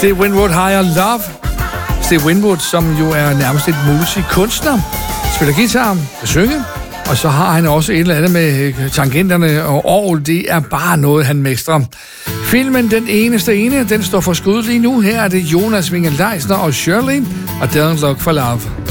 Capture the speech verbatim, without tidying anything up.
Steve Winwood, Higher Love. Steve Winwood, som jo er nærmest et musikkunstner, spiller guitar, kan synge, og så har han også et eller andet med tangenterne og orgel. Det er bare noget, han mestrer. Filmen Den Eneste Ene, den står for skud lige nu. Her er det Jonas Winge Leisner og Shirley og Don't Look for Love.